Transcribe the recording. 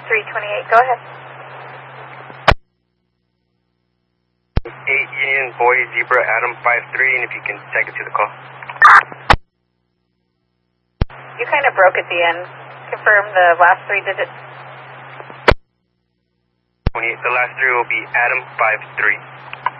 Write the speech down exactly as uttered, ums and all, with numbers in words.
three twenty-eight, go ahead. eight Union Boy Zebra Adam five three, and if you can take it to the call. You kind of broke at the end. Confirm the last three digits. twenty-eight, the last three will be Adam five three.